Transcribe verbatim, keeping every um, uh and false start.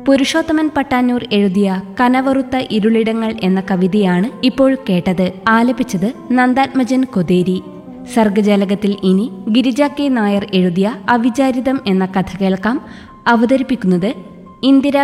പുരുഷോത്തമൻ പട്ടാന്നൂർ എഴുതിയ കനവറുത്ത ഇരുളിടങ്ങൾ എന്ന കവിതയാണ് ഇപ്പോൾ കേട്ടത്. ആലപിച്ചത് നന്ദാത്മജൻ കൊതേരി. സർഗജാലകത്തിൽ ഇനി ഗിരിജ കെ നായർ എഴുതിയ അവിചാരിതം എന്ന കഥ കേൾക്കാം. അവതരിപ്പിക്കുന്നത് ഇന്ദിര